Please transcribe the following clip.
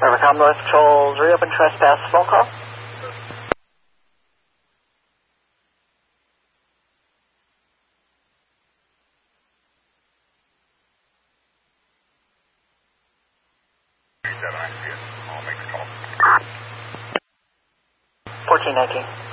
Rivercom North Patrol, reopen trespass phone call. I'll make the call. 1419.